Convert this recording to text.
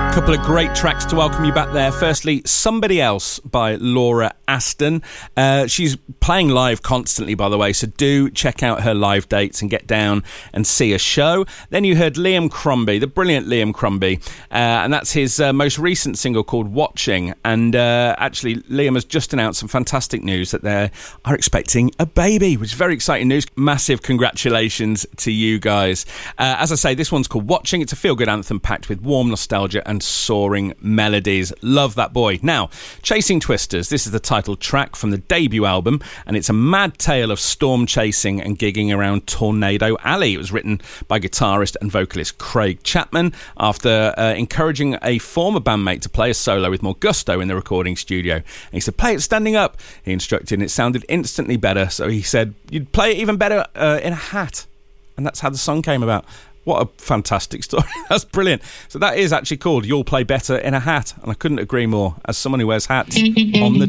Couple of great tracks to welcome you back there. Firstly, Somebody Else by Laura Aston. She's playing live constantly, by the way, so do check out her live dates and get down and see a show. Then you heard Liam Crombie, the brilliant Liam Crombie, and that's his most recent single called Watching. And actually, Liam has just announced some fantastic news that they are expecting a baby, which is very exciting news. Massive congratulations to you guys. As I say, this one's called Watching. It's a feel-good anthem packed with warm nostalgia and soaring melodies. Love that boy. Now, Chasing Twisters. This is the title track from the debut album, and it's a mad tale of storm chasing and gigging around Tornado Alley. It was written by guitarist and vocalist Craig Chapman after encouraging a former bandmate to play a solo with more gusto in the recording studio. And he said, play it standing up, he instructed, and it sounded instantly better. So he said, you'd play it even better in a hat. And that's how the song came about. What a fantastic story. That's brilliant. So that is actually called You'll Play Better in a Hat. And I couldn't agree more. As someone who wears hats on the